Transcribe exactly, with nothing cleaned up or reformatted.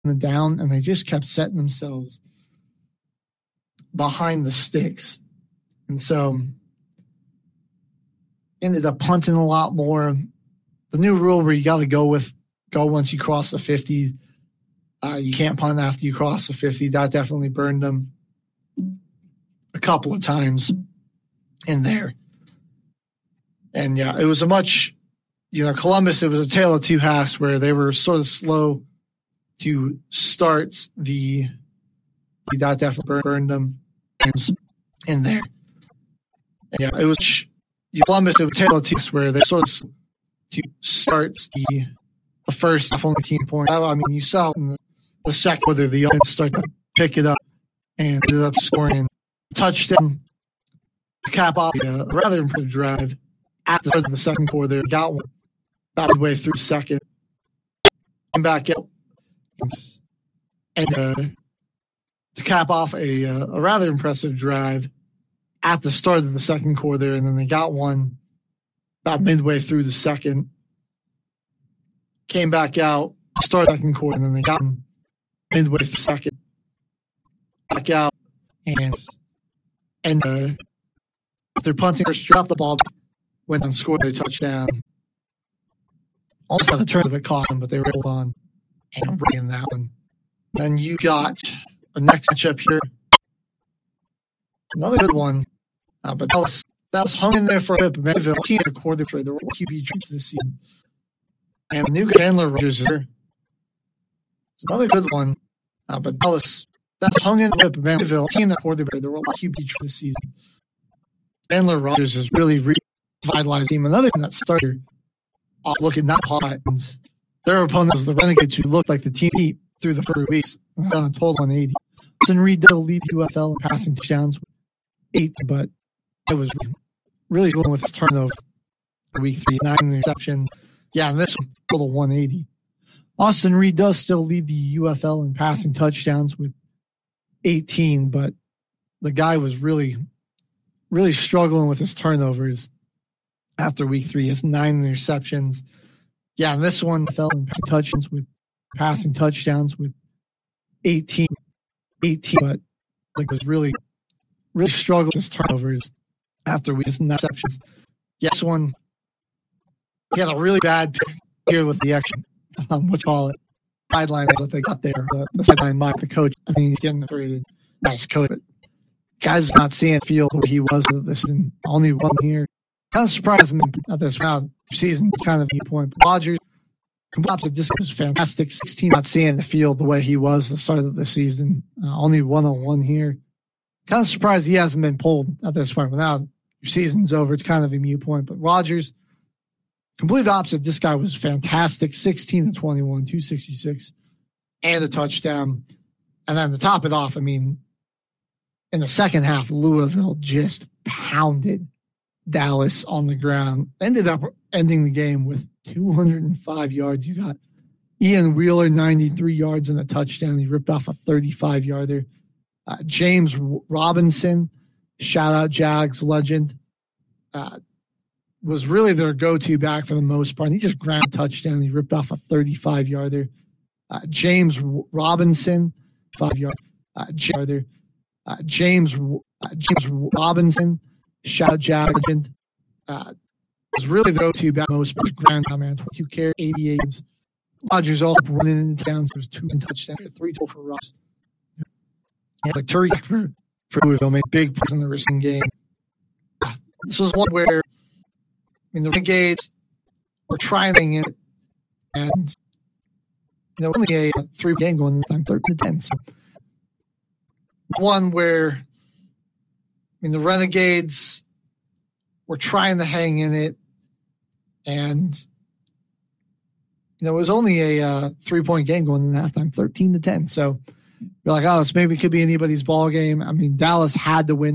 down, and they just kept setting themselves behind the sticks. And so ended up punting a lot more. The new rule where you got to go with go once you cross the fifty. Uh, you can't punt after you cross the fifty. That definitely burned them a couple of times in there. And yeah, it was a much, you know, Columbus, it was a tale of two halves where they were sort of slow to start the, that definitely burned them in there. And yeah, it was Columbus, it was a tale of two halves where they sort of slow to start the, the first half, only eighteen points. I mean, you saw in the, the second whether the offense started to pick it up and ended up scoring a touchdown to cap off a rather impressive drive at the start of the second quarter. They got one about midway through the second. Came back out and uh, to cap off a, uh, a rather impressive drive at the start of the second quarter, and then they got one about midway through the second. Came back out, started the second quarter, and then they got one midway through the second. Back out, and and uh, after punting, first dropped the ball, went and scored a touchdown. Almost had the turn of the caught them, but they were able on and bring that one. Then you got our next matchup here. Another good one, uh, but that was, that was hung in there for a bit. But Manville, team had a quarter for the Q B troops this season. And the new Chandler Rogers here. It's another good one, uh, but Dallas, that's hung in there. But Manville, team that quarter for the Q B troops this season. Chandler Rogers has really revitalized the team. Another team that started off looking not hot. And their opponent was the Renegades, who looked like the team beat through the first weeks. Done a total one eighty. Austin Reed did lead U F L in passing touchdowns with eight, but it was really good with his turnovers. Week three, nine interceptions. Yeah, and this one, total one eighty. Austin Reed does still lead the U F L in passing touchdowns with eighteen, but the guy was really, really struggling with his turnovers after week three. He has nine interceptions. Yeah, and this one fell in passing touchdowns with passing touchdowns with eighteen, eighteen, but like was really, really struggling with his turnovers after we had nine interceptions. Yes, one. He had a really bad pick here with the action. Um, what you call it? Sideline that they got there. The, the sideline mock the coach. I mean, he's getting rated. Nice coach. But guys not seeing the field the way he was this is only one here. Kind of surprised me at this round season. Kind of a point. But Rogers, this was fantastic. sixteen not seeing the field the way he was the start of the season. Uh, only one on one here. Kind of surprised he hasn't been pulled at this point. But now your season's over. It's kind of a mute point. But Rogers, complete opposite. This guy was fantastic. sixteen to twenty-one, two sixty-six, and a touchdown. And then to top it off, I mean, in the second half, Louisville just pounded Dallas on the ground. Ended up ending the game with two hundred five yards. You got Ian Wheeler, ninety-three yards and a touchdown. He ripped off a thirty-five yarder. Uh, James Robinson, shout out Jags legend, uh, was really their go-to back for the most part. And he just grabbed a touchdown. He ripped off a thirty-five yarder. Uh, James Robinson, five yard uh, yarder. Uh, James uh, James Robinson, shout out Jags legend, uh, was really the go-to back for the most part. Grand man, twenty-two carries, eighty-eight yards. Rodgers all up running into towns. There was two touchdowns, three total for Russ. He had like Turiak for for Louisville, made big plays in the racing game. This was one where, I mean, the Renegades were trying it, and you know, only a three game going this time, thirteen to ten. So one where, I mean, the Renegades were trying to hang in it, and you know, it was only a uh, three point game going in the halftime, thirteen to ten. So you're like, oh, this maybe could be anybody's ball game. I mean, Dallas had to win.